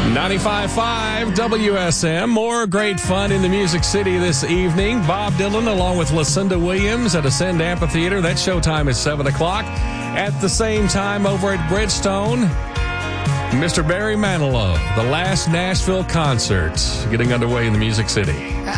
95.5 WSM. More great fun in the Music City this evening. Bob Dylan along with Lucinda Williams at Ascend Amphitheater. That showtime is 7 o'clock. At the same time over at Bridgestone, Mr. Barry Manilow, the last Nashville concert, getting underway in the Music City.